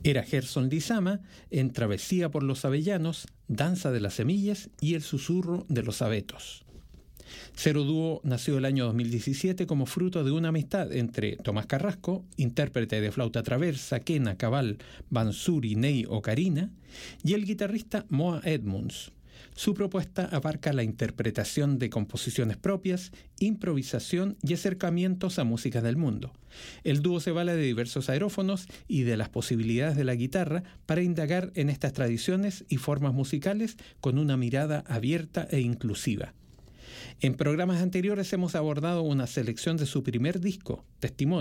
Era Gerson Lizama en Travesía por los Avellanos, Danza de las Semillas y El Susurro de los Abetos. Cero Dúo nació el año 2017 como fruto de una amistad entre Tomás Carrasco, intérprete de flauta traversa, quena, cabal, bansuri, ney o carina, y el guitarrista Moa Edmunds. Su propuesta abarca la interpretación de composiciones propias, improvisación y acercamientos a músicas del mundo. El dúo se vale de diversos aerófonos y de las posibilidades de la guitarra para indagar en estas tradiciones y formas musicales con una mirada abierta e inclusiva. En programas anteriores hemos abordado una selección de su primer disco, Testimonio,